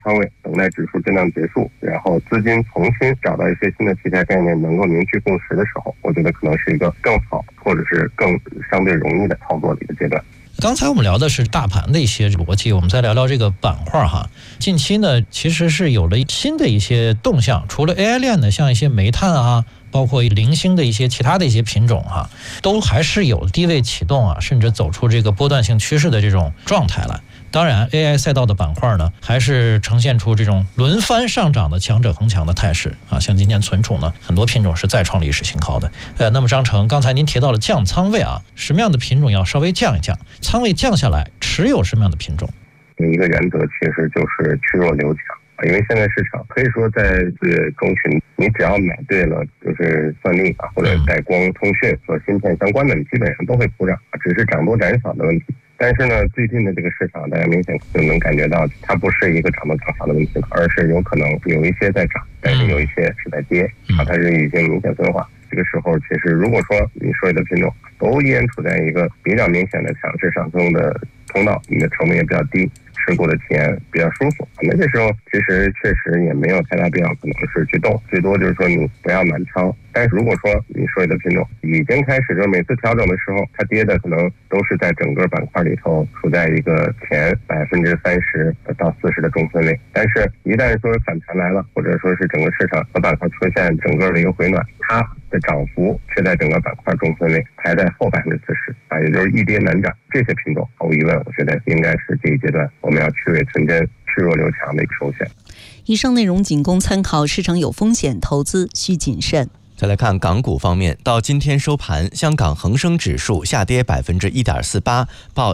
仓位，等待指数震荡结束，然后资金重新找到一些新的题材概念能够凝聚共识的时候，我觉得可能是一个更好或者是更相对容易的操作的一个阶段。 刚才我们聊的是大盘的一些逻辑，我们再聊聊这个板块哈。近期呢，其实是有了新的一些动向，除了 AI 链呢，像一些煤炭啊，包括零星的一些其他的一些品种哈，都还是有低位启动啊，甚至走出这个波段性趋势的这种状态来。当然 AI 赛道的板块呢，还是呈现出这种轮番上涨的强者恒强的态势啊。像今天存储呢，很多品种是再创历史新高的。那么张成，刚才您提到了降仓位啊，什么样的品种要稍微降一降？仓位降下来，持有什么样的品种？ 一个原则其实就是去弱留强。因为现在市场可以说在中群，你只要买对了，就是算力啊，或者带光、通讯和芯片相关的，你基本上都会普涨，只是涨多涨少的问题。但是呢，最近的这个市场，大家明显就能感觉到，它不是一个涨多涨少的问题了，而是有可能有一些在涨，但是有一些是在跌啊，它是已经明显分化。这个时候，其实如果说你所有的品种都依然处在一个比较明显的强势上升的通道，你的成本也比较低，持股的体验比较舒服，那这时候其实确实也没有太大必要，可能是去动，最多就是说你不要满仓。但是如果说你所有的品种已经开始，就是每次调整的时候，它跌的可能都是在整个板块里头处在一个前30%到40%的中分位，但是一旦说反弹来了，或者说是整个市场和板块出现整个的一个回暖，它的涨幅却在整个板块中分位排在后40%啊，也就是一跌难涨。这些品种毫无疑问，我觉得应该是这一阶段我们要去伪存真、去弱留强的一个首选。 以上内容仅供参考，市场有风险，投资需谨慎。 再来看港股方面，到今天收盘，香港恒生指数下跌 1.48%， 报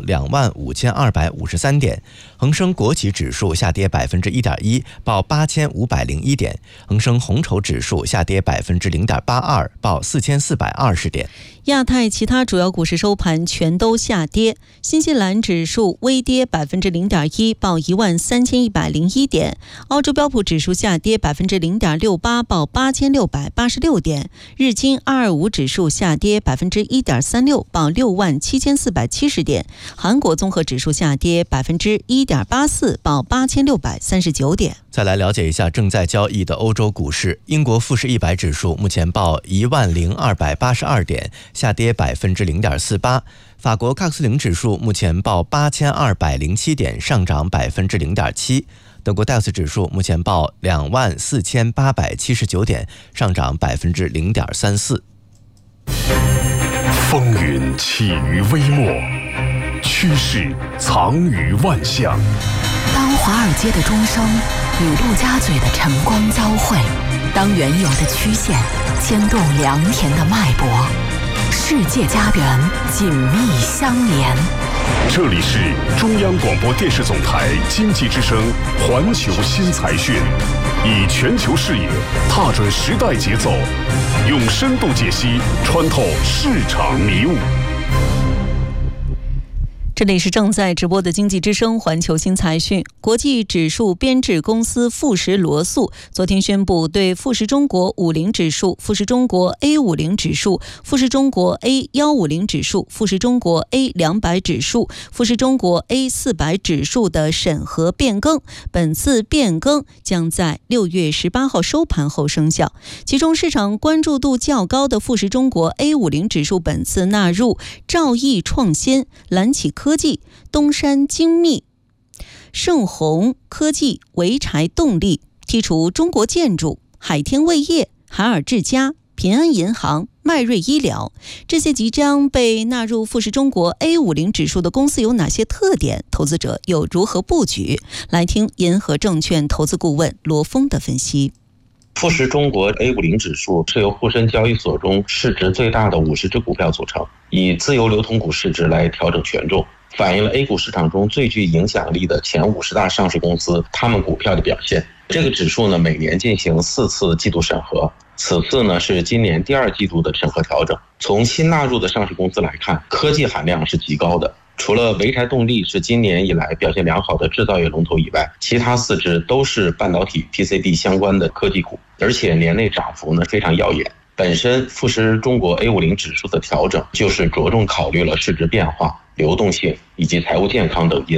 25,253点；恒生国企指数下跌 1.1%， 报8,501点；恒生红筹指数下跌 0.82%， 报4,420点。 亚太其他主要股市收盘全都下跌，新西兰指数微跌 0.1%， 报13,101点；澳洲标普指数下跌 0.68%， 报8,686点；日经225指数下跌 1.36%， 报67,470点；韩国综合指数下跌 1.84%， 报8,639点。 再来了解一下正在交易的欧洲股市，英国富时100指数目前报10,282点，下跌 0.48%； 法国CAC 40指数目前报8,207点，上涨 0.7%； 德国DAX 指数目前报24,879点，上涨 0.34%。 风云起于微末，趋势藏于万象。 当华尔街的钟声与陆家嘴的晨光交汇，当原有的曲线牵动良田的脉搏，世界家园紧密相连。 这里是中央广播电视总台经济之声环球新财讯，以全球视野踏准时代节奏，用深度解析穿透市场迷雾。 这里是正在直播的经济之声环球新财讯。国际指数编制公司富时罗素昨天宣布，对富时中国50指数、富时中国 A50 指数、富时中国 A150 指数、富时中国 A200 指数、富时中国 A400 指数的审核变更。本次变更将在6月18号收盘后生效。其中市场关注度较高的富时中国 A50 指数本次纳入兆易创新、蓝启科技、东山精密、盛虹科技、潍柴动力，剔除中国建筑、海天味业、海尔智家、平安银行、迈瑞医疗。这些即将被纳入富时中国 A50 指数的公司有哪些特点？投资者又如何布局？来听银河证券投资顾问罗峰的分析。 富时中国 A50 指数是由沪深交易所中市值最大的50只股票组成，以自由流通股市值来调整权重，反映了 A 股市场中最具影响力的前50大上市公司他们股票的表现。这个指数呢，每年进行4次季度审核，此次呢是今年第2季度的审核调整。从新纳入的上市公司来看，科技含量是极高的。除了潍柴动力是今年以来表现良好的制造业龙头以外，其他4只都是半导体 PCB 相关的科技股，而且年内涨幅呢非常耀眼。本身富时中国 A50 指数的调整就是着重考虑了市值变化、流动性以及财务健康等因素。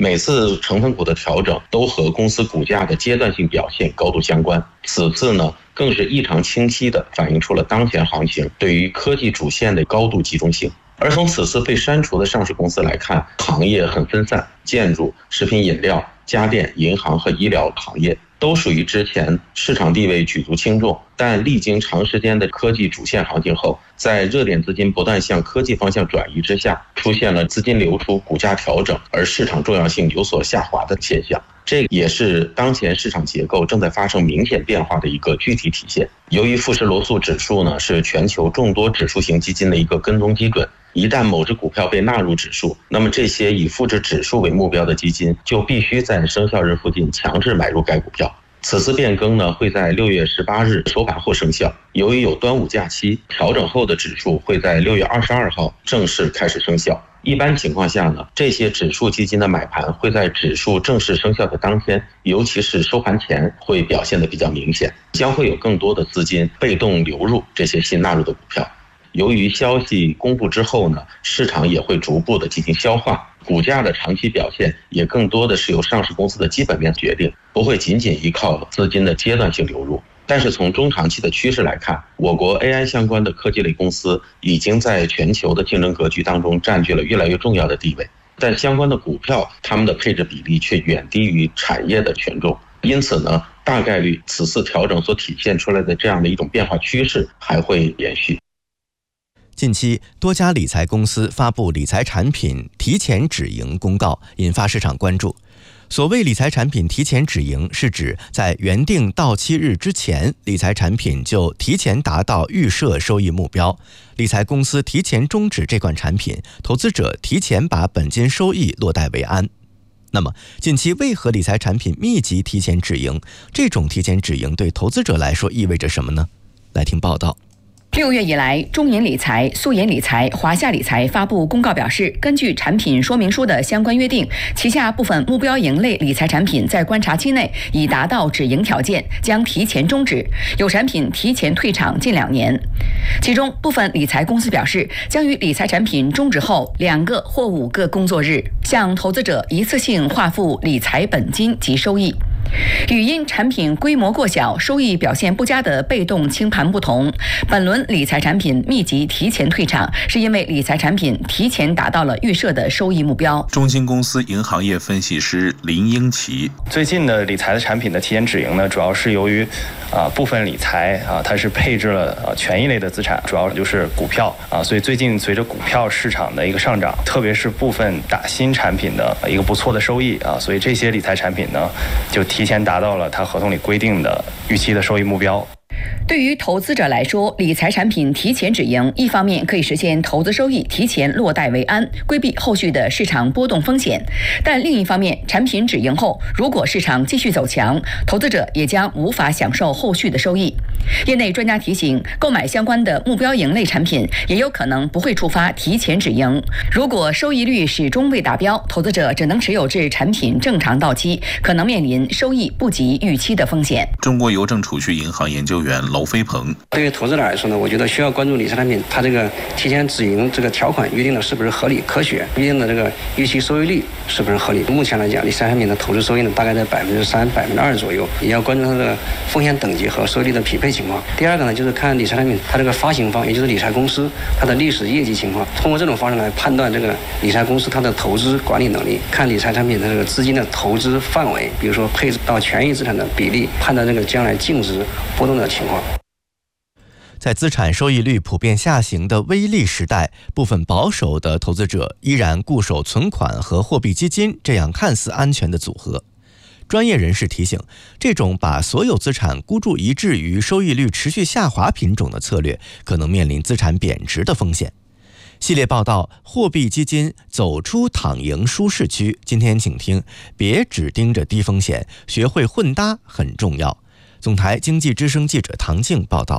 每次成分股的调整都和公司股价的阶段性表现高度相关。此次呢，更是异常清晰地反映出了当前行情对于科技主线的高度集中性。而从此次被删除的上市公司来看，行业很分散，建筑、食品饮料、家电、银行和医疗行业都属于之前市场地位举足轻重，但历经长时间的科技主线行情后，在热点资金不断向科技方向转移之下，出现了资金流出、股价调整，而市场重要性有所下滑的现象。这也是当前市场结构正在发生明显变化的一个具体体现。由于富时罗素指数呢是全球众多指数型基金的一个跟踪基准，一旦某只股票被纳入指数，那么这些以复制指数为目标的基金就必须在生效日附近强制买入该股票。此次变更呢会在6月18日收盘后生效。由于有端午假期，调整后的指数会在6月22号正式开始生效。一般情况下呢，这些指数基金的买盘会在指数正式生效的当天，尤其是收盘前会表现得比较明显，将会有更多的资金被动流入这些新纳入的股票。由于消息公布之后呢，市场也会逐步的进行消化，股价的长期表现也更多的是由上市公司的基本面决定，不会仅仅依靠资金的阶段性流入。但是从中长期的趋势来看，我国 AI 相关的科技类公司已经在全球的竞争格局当中占据了越来越重要的地位，但相关的股票它们的配置比例却远低于产业的权重，因此呢，大概率此次调整所体现出来的这样的一种变化趋势还会延续。 近期，多家理财公司发布理财产品提前止盈公告，引发市场关注。所谓理财产品提前止盈，是指在原定到期日之前，理财产品就提前达到预设收益目标，理财公司提前终止这款产品，投资者提前把本金收益落袋为安。那么，近期为何理财产品密集提前止盈？这种提前止盈对投资者来说意味着什么呢？来听报道。 6月以来，中银理财、苏银理财、华夏理财发布公告表示，根据产品说明书的相关约定，旗下部分目标盈类理财产品在观察期内已达到止盈条件，将提前终止，有产品提前退场近2年。其中，部分理财公司表示，将于理财产品终止后2个或5个工作日，向投资者一次性划付理财本金及收益。与因产品规模过小、收益表现不佳的被动清盘不同，本轮理财产品密集提前退场，是因为理财产品提前达到了预设的收益目标。 中兴公司银行业分析师林英奇： 最近的理财的产品的提前止盈呢，主要是由于部分理财它是配置了权益类的资产，主要就是股票所以最近随着股票市场的一个上涨，特别是部分打新产品的一个不错的收益所以这些理财产品呢就提前达到了它合同里规定的预期的收益目标。 对于投资者来说，理财产品提前止盈，一方面可以实现投资收益提前落袋为安，规避后续的市场波动风险；但另一方面，产品止盈后，如果市场继续走强，投资者也将无法享受后续的收益。业内专家提醒，购买相关的目标盈类产品，也有可能不会触发提前止盈。如果收益率始终未达标，投资者只能持有至产品正常到期，可能面临收益不及预期的风险。 中国邮政储蓄银行研究员娄飞鹏： 对于投资者来说呢，我觉得需要关注理财产品它这个提前止盈这个条款约定的是不是合理科学，约定的这个预期收益率是不是合理。目前来讲，理财产品的投资收益呢大概在3%、2%左右，也要关注它的风险等级和收益率的匹配情况。第二个呢，就是看理财产品它这个发行方，也就是理财公司它的历史业绩情况，通过这种方式来判断这个理财公司它的投资管理能力，看理财产品的这个资金的投资范围，比如说配置到权益资产的比例，判断这个将来净值波动的情况。 在资产收益率普遍下行的微利时代，部分保守的投资者依然固守存款和货币基金这样看似安全的组合。专业人士提醒，这种把所有资产孤注一掷于收益率持续下滑品种的策略，可能面临资产贬值的风险。系列报道：货币基金走出躺赢舒适区。今天请听，别只盯着低风险，学会混搭很重要。总台经济之声记者唐静报道。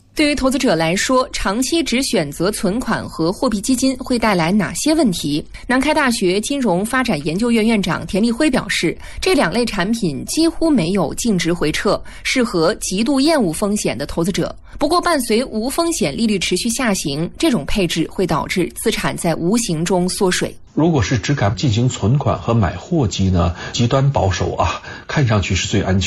对于投资者来说，长期只选择存款和货币基金会带来哪些问题？南开大学金融发展研究院院长田立辉表示，这两类产品几乎没有净值回撤，适合极度厌恶风险的投资者。不过，伴随无风险利率持续下行，这种配置会导致资产在无形中缩水。 如果是只敢进行存款和买货基呢，极端保守啊，看上去是最安全。